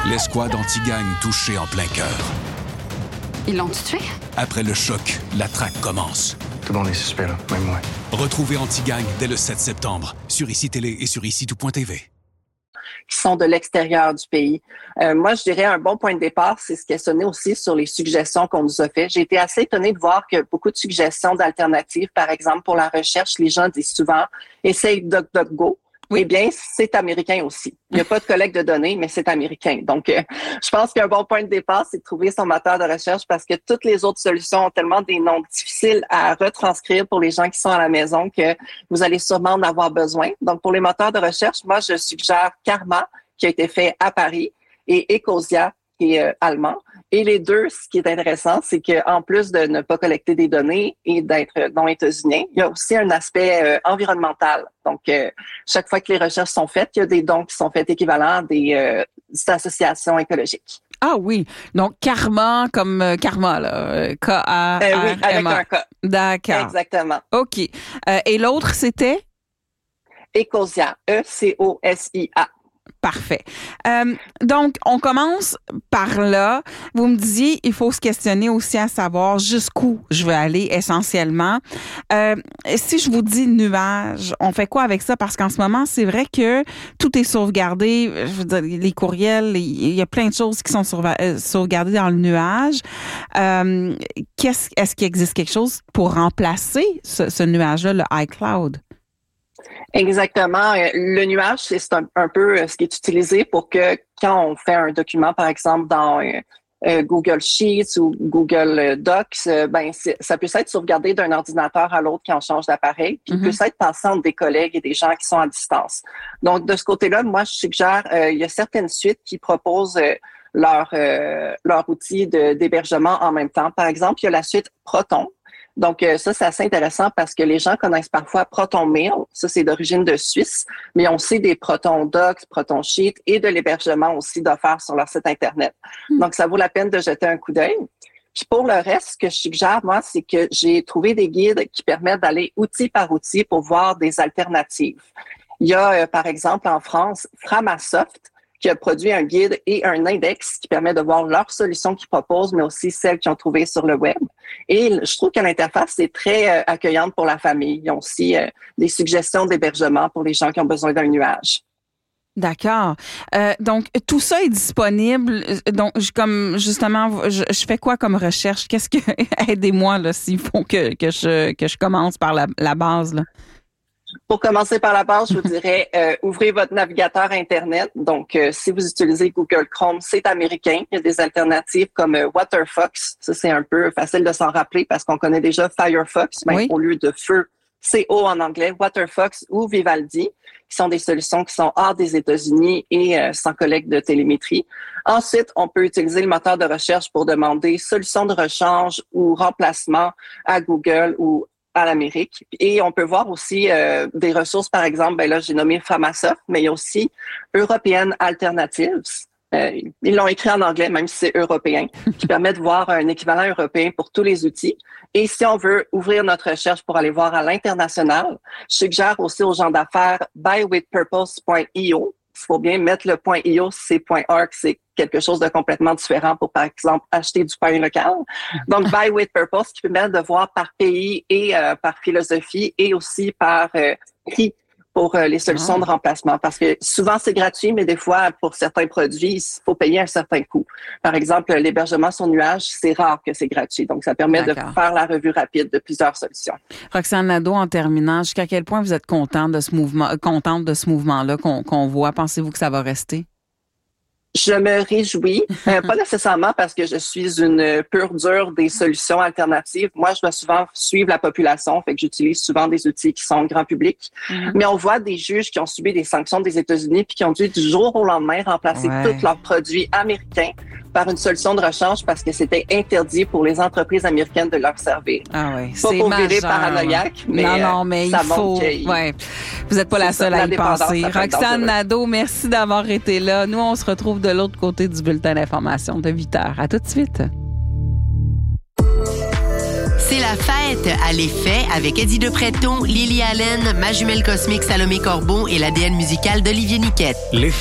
L'escouade anti-gang touchée en plein cœur. Ils l'ont tué? Après le choc, la traque commence. Tout le monde est suspect, là, même moi. Retrouvez Anti-Gang dès le 7 septembre sur ICI Télé et sur ICI-tout.tv. Qui sont de l'extérieur du pays. Moi, je dirais un bon point de départ, c'est se questionner aussi sur les suggestions qu'on nous a faites. J'ai été assez étonnée de voir que beaucoup de suggestions d'alternatives, par exemple, pour la recherche, les gens disent souvent « essaye DuckDuckGo ». Oui. Eh bien, c'est américain aussi. Il n'y a pas de collecte de données, mais c'est américain. Donc, je pense qu'un bon point de départ, c'est de trouver son moteur de recherche parce que toutes les autres solutions ont tellement des noms difficiles à retranscrire pour les gens qui sont à la maison que vous allez sûrement en avoir besoin. Donc, pour les moteurs de recherche, moi, je suggère Karma, qui a été fait à Paris, et Ecosia, qui est allemand. Et les deux, ce qui est intéressant, c'est qu'en plus de ne pas collecter des données et d'être non états-unien, il y a aussi un aspect environnemental. Donc, chaque fois que les recherches sont faites, il y a des dons qui sont faits équivalents à des associations écologiques. Ah oui, donc Karma comme Karma, là. K-A-R-M-A. Oui, avec un K. D'accord. Exactement. OK. Et l'autre, c'était? Ecosia. E-C-O-S-I-A. Parfait. Donc, on commence par là. Vous me disiez, il faut se questionner aussi à savoir jusqu'où je veux aller essentiellement. Si je vous dis nuage, on fait quoi avec ça? Parce qu'en ce moment, c'est vrai que tout est sauvegardé. Je veux dire, les courriels, il y a plein de choses qui sont sauvegardées dans le nuage. Est-ce qu'il existe quelque chose pour remplacer ce nuage-là, le iCloud? Exactement. Le nuage, c'est un peu ce qui est utilisé pour que quand on fait un document, par exemple, dans Google Sheets ou Google Docs, ça peut être sauvegardé d'un ordinateur à l'autre quand on change d'appareil, puis peut être passé entre des collègues et des gens qui sont à distance. Donc, de ce côté-là, moi, je suggère, il y a certaines suites qui proposent leur outil d'hébergement en même temps. Par exemple, il y a la suite Proton. Donc, ça, c'est assez intéressant parce que les gens connaissent parfois ProtonMail. Ça, c'est d'origine de Suisse. Mais on sait des Proton Docs, Proton Sheet et de l'hébergement aussi d'offert sur leur site Internet. Donc, ça vaut la peine de jeter un coup d'œil. Puis pour le reste, ce que je suggère, moi, c'est que j'ai trouvé des guides qui permettent d'aller outil par outil pour voir des alternatives. Il y a, par exemple, en France, Framasoft, qui a produit un guide et un index qui permet de voir leurs solutions qu'ils proposent, mais aussi celles qu'ils ont trouvées sur le web. Et je trouve que l'interface est très accueillante pour la famille. Ils ont aussi des suggestions d'hébergement pour les gens qui ont besoin d'un nuage. D'accord. Donc, tout ça est disponible. Donc, comme justement, je fais quoi comme recherche? Qu'est-ce que... Aidez-moi, là, s'il faut que je commence par la base, là. Pour commencer par la base, je vous dirais, ouvrez votre navigateur Internet. Donc, si vous utilisez Google Chrome, c'est américain. Il y a des alternatives comme WaterFox. Ça, c'est un peu facile de s'en rappeler parce qu'on connaît déjà Firefox, mais au lieu de feu, c'est O en anglais, WaterFox ou Vivaldi, qui sont des solutions qui sont hors des États-Unis et sans collecte de télémétrie. Ensuite, on peut utiliser le moteur de recherche pour demander solutions de rechange ou remplacement à Google ou à l'Amérique. Et on peut voir aussi des ressources, par exemple, là, j'ai nommé Framasoft, mais il y a aussi European Alternatives. Ils l'ont écrit en anglais, même si c'est européen, qui permet de voir un équivalent européen pour tous les outils. Et si on veut ouvrir notre recherche pour aller voir à l'international, je suggère aussi aux gens d'affaires buywithpurpose.io. Il faut bien mettre le .io, c'est .org, c'est quelque chose de complètement différent pour, par exemple, acheter du pain local. Donc, Buy with Purpose, qui permet de voir par pays et par philosophie et aussi par prix pour les solutions de remplacement. Parce que souvent, c'est gratuit, mais des fois, pour certains produits, il faut payer un certain coût. Par exemple, l'hébergement sur nuage, c'est rare que c'est gratuit. Donc, ça permet de faire la revue rapide de plusieurs solutions. Roxane Nadeau, en terminant, jusqu'à quel point vous êtes contente de ce mouvement-là qu'on voit? Pensez-vous que ça va rester? Je me réjouis, pas nécessairement parce que je suis une pure dure des solutions alternatives. Moi, je dois souvent suivre la population, fait que j'utilise souvent des outils qui sont grand public. Mais on voit des juges qui ont subi des sanctions des États-Unis puis qui ont dû du jour au lendemain remplacer tous leurs produits américains par une solution de rechange parce que c'était interdit pour les entreprises américaines de leur servir. Ah oui, pas c'est pour majeur. Virer paranoïaque, mais mais ça il faut. Ouais, vous n'êtes pas la seule à y penser. Roxane Nadeau, merci d'avoir été là. Nous, on se retrouve de l'autre côté du bulletin d'information de 8h. À tout de suite. C'est la fête à l'effet avec Eddie Depréton, Lily Allen, ma jumelle cosmique Salomé Corbeau et l'ADN musical d'Olivier Niquette. L'effet